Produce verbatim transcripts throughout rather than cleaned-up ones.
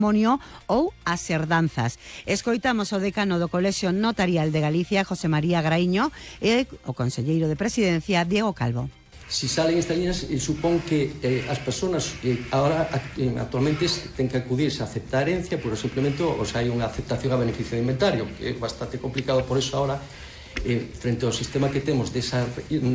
patrimonio ou as herdanzas. Escoitamos o decano do Colexio Notarial de Galicia, José María Graíño, e o conselleiro de Presidencia, Diego Calvo. Si salen estas líneas, eh, supón que eh, as persoas eh, ahora eh, actualmente ten que acudirse a aceptar herencia, pero simplemente o sea, hai unha aceptación a beneficio de inventario, que é bastante complicado. Por eso ahora, eh, frente ao sistema que temos desa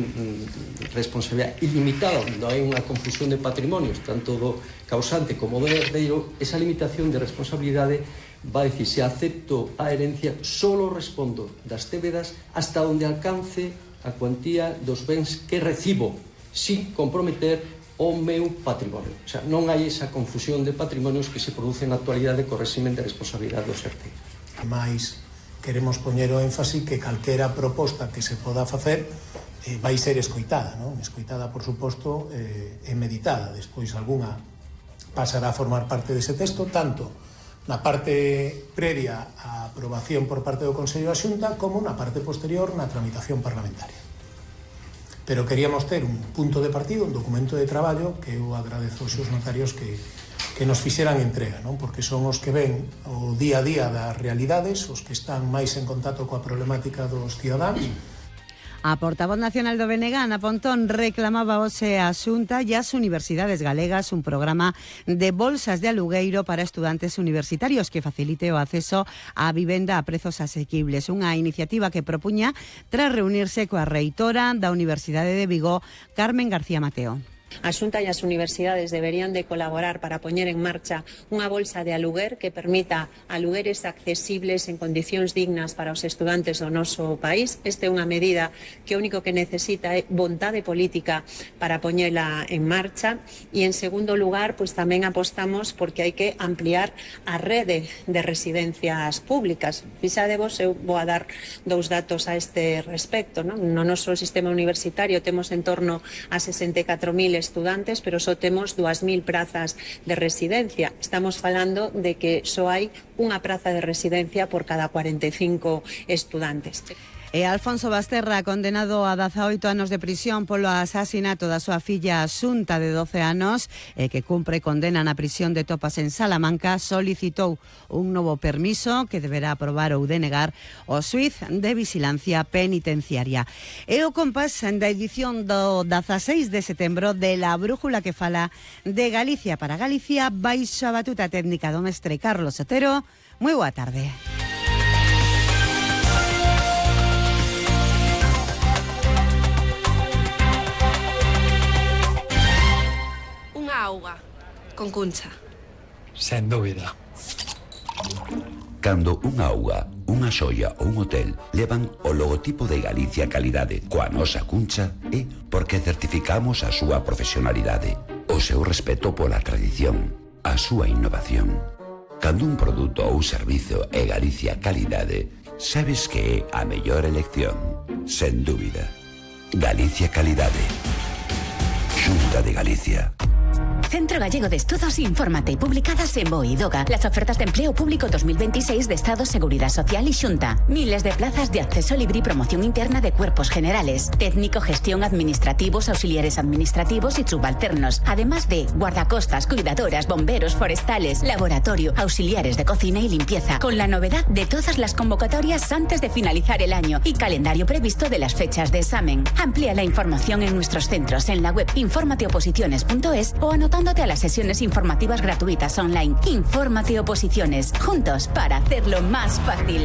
mm, responsabilidade ilimitada, onde hai unha confusión de patrimonios, tanto do causante como do herdeiro, esa limitación de responsabilidade va a decir, se acepto a herencia, solo respondo das débedas hasta onde alcance a cuantía dos bens que recibo, sin comprometer o meu patrimonio. O sea, non hai esa confusión de patrimonios que se produce na actualidade co réximen de responsabilidade dos herdeiros. Ademais, queremos poñer o énfasis que calquera proposta que se poda facer eh, vai ser escoitada, non? Escoitada, por suposto, eh, e meditada. Despois, algunha pasará a formar parte dese texto, tanto na parte previa á aprobación por parte do Consello da Xunta como na parte posterior na tramitación parlamentaria. Pero queríamos ter un punto de partido, un documento de traballo que eu agradezo aos seus notarios que, que nos fixeran entrega, non? Porque son os que ven o día a día das realidades, os que están máis en contacto coa problemática dos cidadáns. A portavoz nacional do B N G, Ana Pontón, reclamaba hoxe a Xunta e as universidades galegas un programa de bolsas de alugueiro para estudantes universitarios que facilite o acceso á vivenda a prezos asequibles. Unha iniciativa que propuña tras reunirse coa reitora da Universidade de Vigo, Carmen García Mateo. A Xunta e as universidades deberían de colaborar para poñer en marcha unha bolsa de aluguer que permita alugueres accesibles en condicións dignas para os estudantes do noso país. Esta é unha medida que o único que necesita é vontade política para poñela en marcha. E, en segundo lugar, pues tamén apostamos porque hai que ampliar a rede de residencias públicas. Fixadevos, eu vou a dar dous datos a este respecto, non? No noso sistema universitario temos en torno a sesenta e catro mil estudantes, pero só temos dúas mil prazas de residencia. Estamos falando de que só hai unha praza de residencia por cada cuarenta e cinco estudantes. E Alfonso Basterra, condenado a dezaoito anos de prisión polo asasinato da súa filla Xunta de doce anos e que cumpre condena na prisión de Topas en Salamanca, solicitou un novo permiso que deberá aprobar ou denegar o xuíz de vigilancia penitenciaria. E o compás da edición do dezaseis de setembro de La Brújula que fala de Galicia para Galicia baixo a batuta técnica do mestre Carlos Otero. Moi boa tarde. Auga, con Cuncha. Sen dúbida. Cando unha auga, unha xoia ou un hotel levan o logotipo de Galicia Calidade coa nosa Cuncha é porque certificamos a súa profesionalidade, o seu respeto pola tradición, a súa innovación. Cando un produto ou servizo é Galicia Calidade, sabes que é a mellor elección, sen dúbida. Galicia Calidade. Xunta de Galicia. Centro Gallego de Estudos, infórmate, publicadas en BOE y DOGA. Las ofertas de empleo público dos mil veintiséis de Estado, Seguridad Social y Xunta. Miles de plazas de acceso libre y promoción interna de cuerpos generales. Técnico, gestión, administrativos, auxiliares administrativos y subalternos. Además de guardacostas, cuidadoras, bomberos, forestales, laboratorio, auxiliares de cocina y limpieza. Con la novedad de todas las convocatorias antes de finalizar el año y calendario previsto de las fechas de examen. Amplía la información en nuestros centros en la web informateoposiciones punto es o anotándote a las sesiones informativas gratuitas online. Infórmate Oposiciones, juntos para hacerlo más fácil.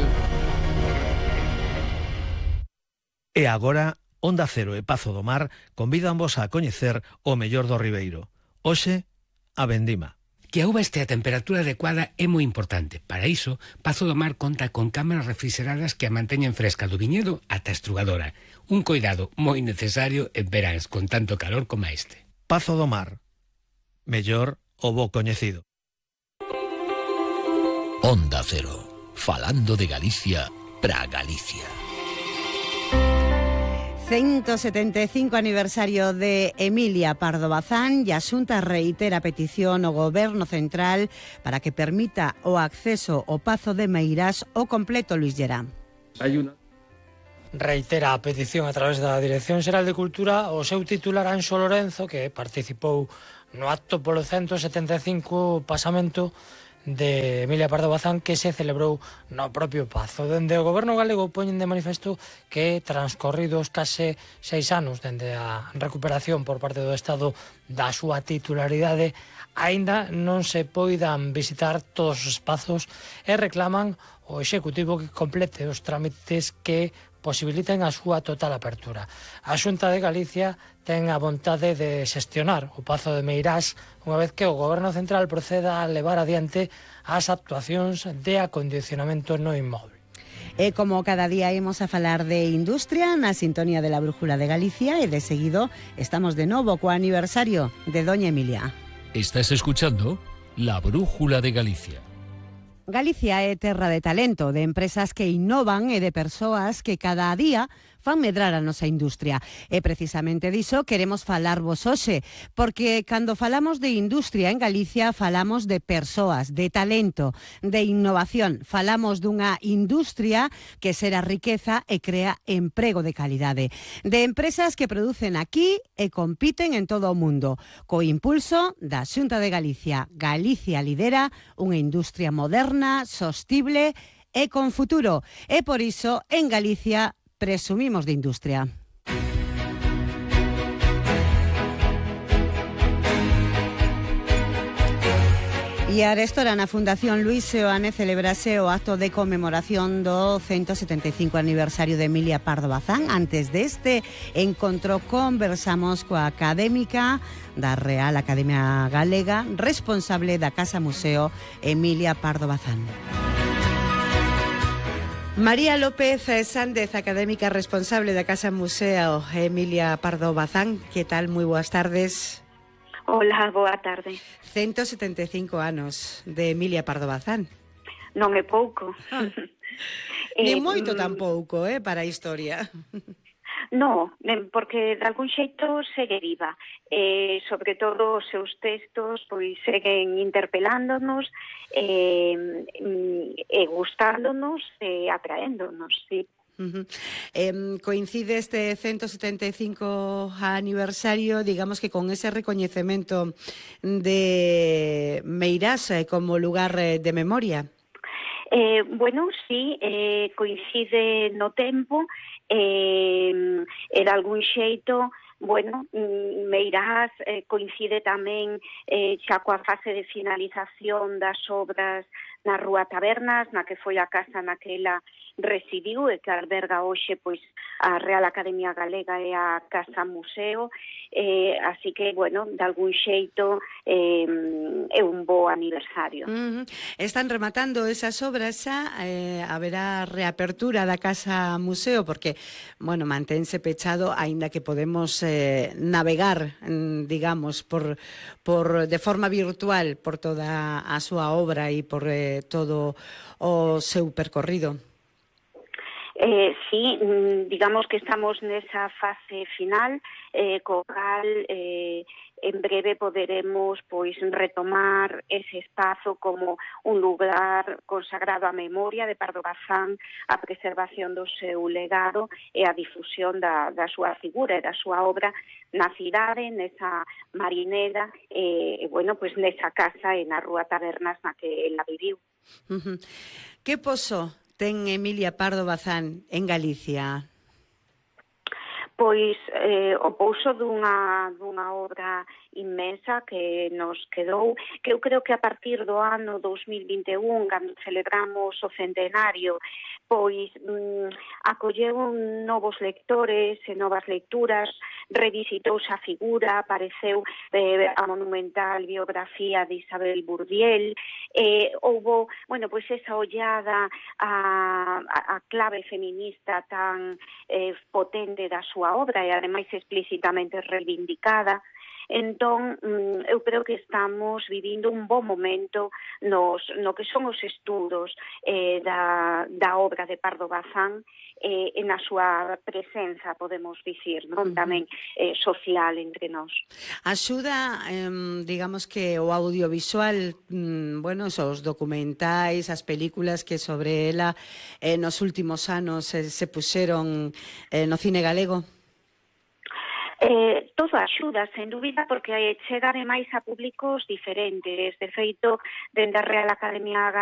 E agora, Onda Cero e Pazo do Mar convídanvos a coñecer o mellor do Ribeiro. Hoxe, a vendima. Que a uva este a temperatura adecuada é moi importante. Para iso, Pazo do Mar conta con cámaras refrigeradas que a manteñen fresca do viñedo ata a estrugadora. Un coidado moi necesario en veráns con tanto calor como este. Pazo do Mar. Mellor o bo coñecido. Onda Cero, falando de Galicia pra Galicia. ciento setenta e cinco aniversario de Emilia Pardo Bazán e a Xunta reitera a petición ao Goberno Central para que permita o acceso ao Pazo de Meirás o completo Luis Llerá. Hai unha reitera a petición a través da Dirección Xeral de Cultura o seu titular Anxo Lorenzo, que participou no acto polo ciento setenta e cinco pasamento de Emilia Pardo Bazán que se celebrou no propio Pazo. Dende o goberno galego poñen de manifesto que transcorridos case seis anos dende a recuperación por parte do Estado da súa titularidade, aínda non se poidan visitar todos os espazos e reclaman o Executivo que complete os trámites que posibiliten a súa total apertura. A Xunta de Galicia ten a vontade de xestionar o Pazo de Meirás unha vez que o Goberno Central proceda a levar adiante as actuacións de acondicionamento no inmóvel. E como cada día imos a falar de industria na sintonía de la Brújula de Galicia e de seguido estamos de novo co aniversario de Doña Emilia. Estás escuchando La Brújula de Galicia. Galicia é terra de talento, de empresas que innovan e de persoas que cada día fan medrar a nosa industria. E precisamente diso queremos falarvos hoxe, porque cando falamos de industria en Galicia falamos de persoas, de talento, de innovación. Falamos dunha industria que xera riqueza e crea emprego de calidade. De empresas que producen aquí e compiten en todo o mundo. Co impulso da Xunta de Galicia, Galicia lidera unha industria moderna, sostible e con futuro. E por iso, en Galicia, presumimos de industria. E arestora na Fundación Luis Seoane celebrase o acto de conmemoración do ciento setenta e cinco aniversario de Emilia Pardo Bazán. Antes deste encontro conversamos coa académica da Real Academia Galega, responsable da Casa Museo Emilia Pardo Bazán. María López Sández, académica responsable da Casa Museo Emilia Pardo Bazán. Que tal? Moi boas tardes. Hola, boa tarde. ciento setenta e cinco anos de Emilia Pardo Bazán. Non é pouco. Ah. Ni moito tampouco, eh, para a historia. No, porque de algún xeito segue viva. Eh, sobre todo os seus textos pois seguen interpelándonos e, e gustándonos e atraéndonos, sí. Uh-huh. Eh, coincide este ciento setenta e cinco aniversario, digamos que con ese recoñecemento de Meirás eh, como lugar eh, de memoria. Eh, bueno, sí, eh, coincide no tempo e, e de algún xeito, bueno, Meirás eh, coincide tamén eh, xa coa fase de finalización das obras na Rúa Tabernas, na que foi a casa naquela residiu e que alberga hoxe pois a Real Academia Galega e a Casa Museo, eh, así que, bueno, de algún xeito eh, é un bo aniversario. Uh-huh. Están rematando esas obras xa, eh, haberá reapertura da Casa Museo, porque, bueno, mantense pechado, aínda que podemos eh, navegar, digamos, por, por de forma virtual por toda a súa obra e por eh, todo o seu percorrido. Eh, sí, digamos que estamos nesa fase final, eh, co cal eh, en breve poderemos pois retomar ese espazo como un lugar consagrado á memoria de Pardo Bazán, a preservación do seu legado e a difusión da, da súa figura e da súa obra na cidade, nesa marinera e, bueno, pois nesa casa e na Rúa Tabernas na que ela viviu. Uh-huh. Que poso ten Emilia Pardo Bazán en Galicia? Pois eh, o pouso dunha, dunha obra inmensa que nos quedou, que eu creo que a partir do ano dos mil vinte e un, cando celebramos o centenario, pois mm, acolleu novos lectores e novas lecturas, revisitouse a figura, apareceu eh, a monumental biografía de Isabel Burdiel, eh, houbo, bueno, pois esa ollada a, a, a clave feminista tan eh, potente da súa obra e ademais explícitamente reivindicada. Entón, eu creo que estamos vivindo un bon momento nos, no que son os estudos eh, da, da obra de Pardo Bazán eh, e na súa presenza, podemos dicir, non? Tamén eh, social entre nós. Axuda, eh, digamos que o audiovisual, mm, bueno, os documentais, as películas que sobre ela eh, nos últimos anos eh, se puxeron eh, no cine galego? Eh, todo axuda, sen dúbida, porque chega ademais a públicos diferentes. De feito, dende a Real Academia